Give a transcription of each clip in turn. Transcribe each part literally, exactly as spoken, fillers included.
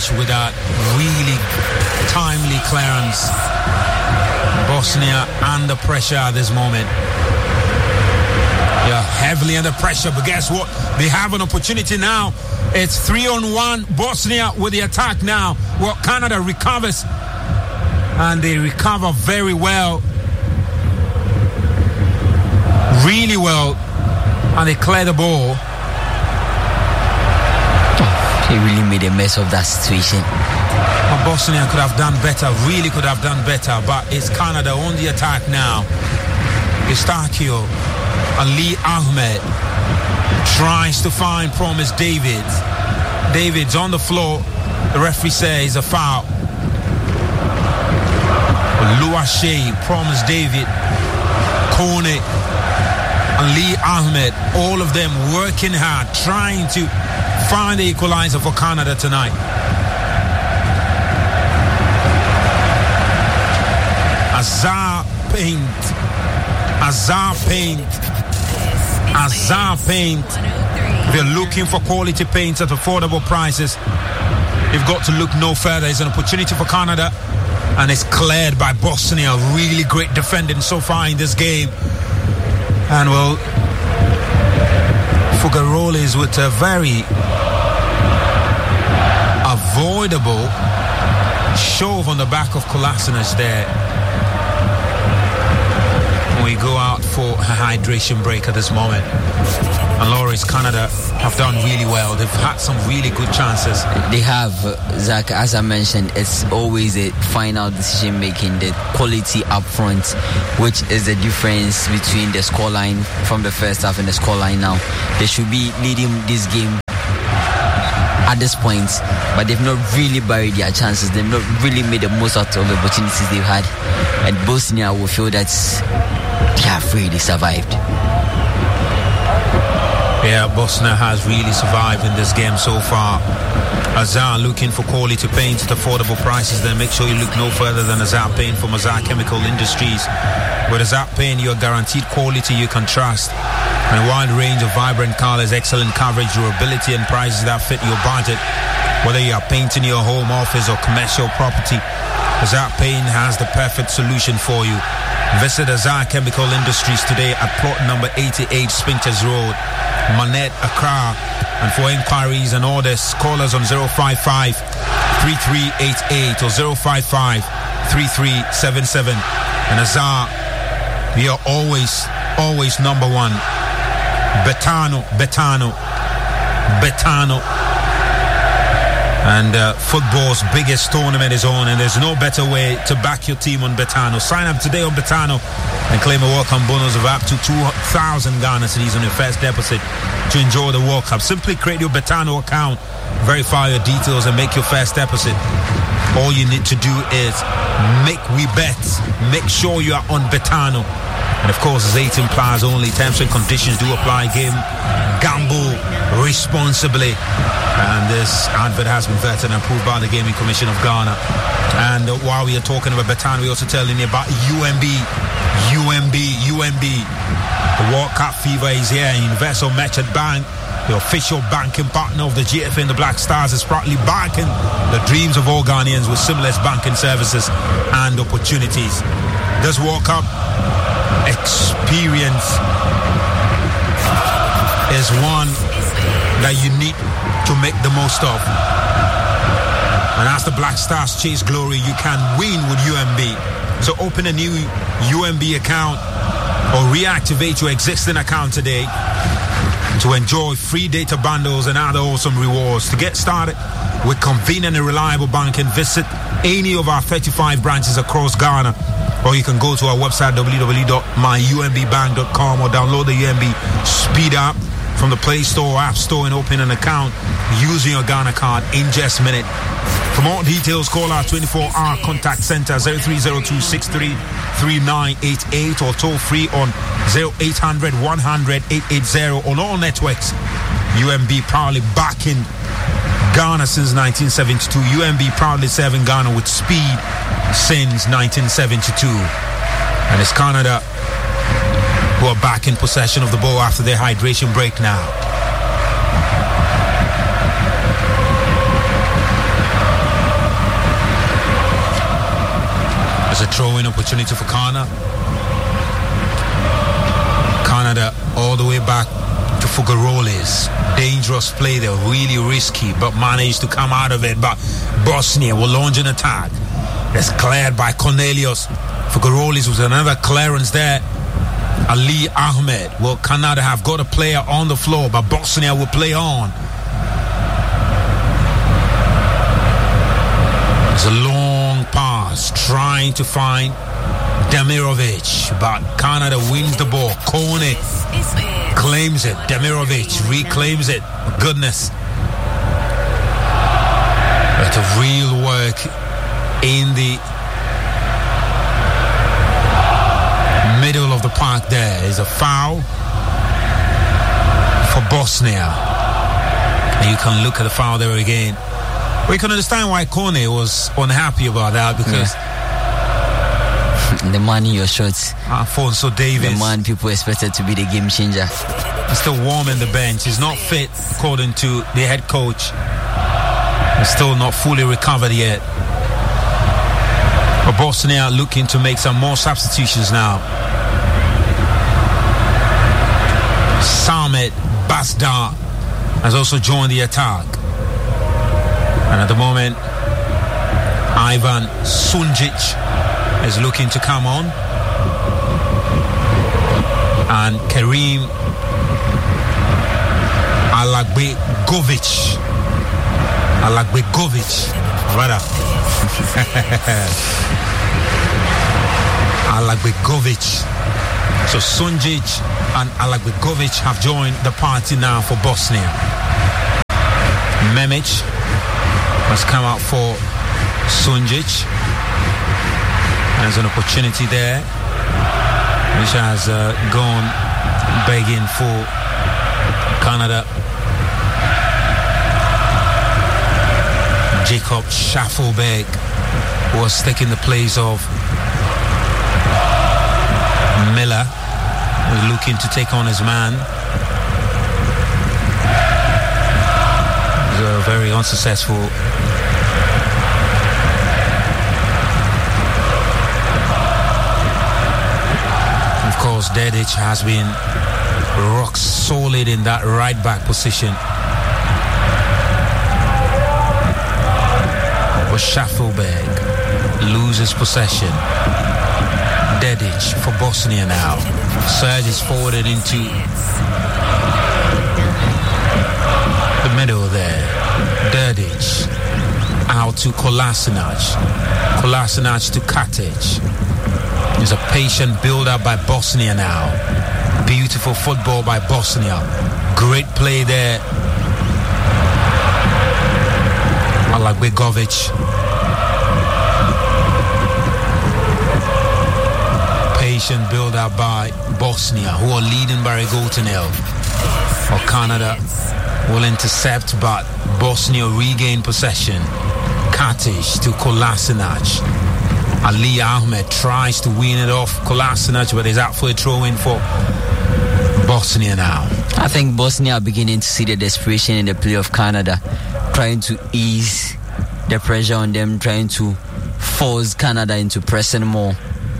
Ivanovic with that really timely clearance. Bosnia under pressure at this moment. Yeah, heavily under pressure, but guess what? They have an opportunity now. It's three on one. Bosnia with the attack now. Well, Canada recovers, and they recover very well, really well, and they clear the ball. He really made a mess of that situation. Well, Bosnia could have done better, really could have done better, but it's Canada on the attack now. Eustachio Ali Ahmed tries to find Promise David. David's on the floor. The referee says a foul. Luashe, Promise David, Kone, Ali Ahmed, all of them working hard, trying to find the equalizer for Canada tonight. Azar Paint. Azar Paint. Azar Paint. They're looking for quality paints at affordable prices. You've got to look no further. It's an opportunity for Canada, and it's cleared by Bosnia. Really great defending so far in this game. And well, Fugarolis with a very avoidable shove on the back of Kolasinac there. We go out for a hydration break at this moment. And Loris, Canada have done really well. They've had some really good chances. They have, Zach, as I mentioned, it's always the final decision making, the quality up front, which is the difference between the scoreline from the first half and the scoreline now. They should be leading this game at this point, but they've not really buried their chances. They've not really made the most out of the opportunities they've had. And Bosnia will feel that they have really survived. Yeah, Bosnia has really survived in this game so far. Azar looking for quality paint at affordable prices. Then make sure you look no further than Azar Paint from Azar Chemical Industries. With Azar Paint, you're guaranteed quality you can trust. And a wide range of vibrant colors, excellent coverage, durability, and prices that fit your budget. Whether you are painting your home, office, or commercial property, Azar Paint has the perfect solution for you. Visit Azar Chemical Industries today at plot number eighty-eight Spintex Road, Manette, Accra. And for inquiries and orders, call us on zero five five, three three eight eight or zero five five, three three seven seven. And Azar, we are always, always number one. Betano, Betano, Betano. And uh, football's biggest tournament is on, and there's no better way to back your team on Betano. Sign up today on Betano and claim a welcome bonus of up to two thousand Ghana cedis on your first deposit to enjoy the World Cup. Simply create your Betano account, verify your details, and make your first deposit. All you need to do is make we bet. Make sure you are on Betano. And of course, it's eighteen plus only. Terms and conditions do apply. Game gamble responsibly. And this advert has been vetted and approved by the Gaming Commission of Ghana. And uh, while we are talking about Betano, we're also telling you about U M B. U M B, U M B. The World Cup fever is here. Universal Merchant Bank, the official banking partner of the G F A and the Black Stars, is proudly backing the dreams of all Ghanaians with seamless banking services and opportunities. This World Cup experience is one that you need to make the most of. And as the Black Stars chase glory, you can win with U M B. So open a new U M B account or reactivate your existing account today to enjoy free data bundles and other awesome rewards. To get started with convenient and reliable banking, visit any of our thirty-five branches across Ghana, or you can go to our website w w w dot my u m b bank dot com or download the U M B Speed app from the Play Store or App Store and open an account using your Ghana card in just a minute. For more details, call our twenty-four hour contact center zero three zero two six three three nine eight eight or toll free on zero eight hundred one hundred eight eight zero on all networks. U M B proudly backing Ghana since nineteen seventy-two. U M B proudly serving Ghana with speed since nineteen seventy-two. And it's Canada who are back in possession of the ball after their hydration break now. There's a throw-in opportunity for Canada. Canada all the way back to Fugaroles. Dangerous play there, really risky, but managed to come out of it. But Bosnia will launch an attack. It's cleared by Cornelius. Fugaroles with another clearance there. Ali Ahmed. Well, Canada have got a player on the floor, but Bosnia will play on. It's a long pass, trying to find Demirovic, but Canada wins the ball. Kone claims it. Demirovic reclaims it. Goodness. But a real work in the middle of the park. There is a foul for Bosnia. And you can look at the foul there again. We can understand why Kone was unhappy about that, because yeah. the man in your shorts, Alfonso Davies, the man people expected to be the game changer, he's still warm in the bench. He's not fit, according to the head coach. He's still not fully recovered yet. But Bosnia looking to make some more substitutions now. Samet Basdar has also joined the attack. And at the moment, Ivan Sunjic is looking to come on. And Karim Alagbegovic. Alagbegovic. Rather. Alagbegovic. So Sunjic and Alagbegovic have joined the party now for Bosnia. Memic has come out for Sunjic. There's an opportunity there, which has uh, gone begging for Canada. Jacob Schaffelberg was taking the place of Miller, was looking to take on his man. It was a very unsuccessful Of course, Dedic has been rock solid in that right back position. But Schaffelberg loses possession. Dedic for Bosnia now. Surges forwarded into the middle there. Dedic out to Kolasinac. Kolasinac to Katic. There's a patient build-up by Bosnia now. Beautiful football by Bosnia. Great play there. Alagbegovic. Patient build-up by Bosnia, who are leading by a goal to nil. For Canada will intercept, but Bosnia regain possession. Katic to Kolasinac. Ali Ahmed tries to win it off Kolasinac, but is out for a throw-in for Bosnia now. I think Bosnia are beginning to see the desperation in the play of Canada, trying to ease the pressure on them, trying to force Canada into pressing more.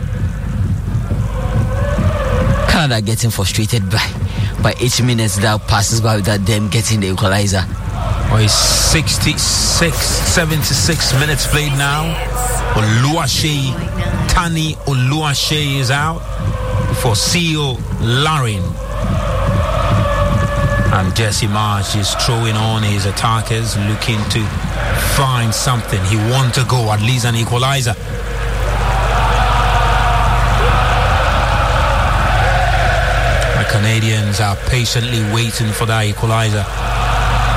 Canada getting frustrated by by eight minutes that passes by without them getting the equalizer. Oh, it's sixty-six, seventy-six minutes played now. Oluwaseyi, Tani Oluwaseyi is out for Sio Larin. And Jesse Marsh is throwing on his attackers, looking to find something. He wants to go, at least an equalizer. The Canadians are patiently waiting for that equalizer.